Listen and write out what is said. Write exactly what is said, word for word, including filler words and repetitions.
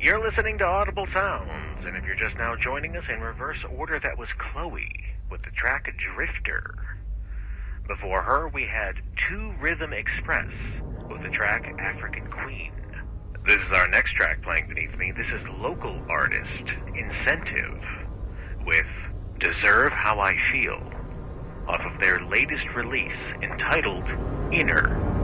You're listening to Audible Sounds, and if you're just now joining us in reverse order, that was Chloe with the track Drifter. Before her, we had Two Rhythm Express with the track African Queen. This is our next track playing beneath me. This is local artist Incentive with Deserve How I Feel off of their latest release entitled Inner.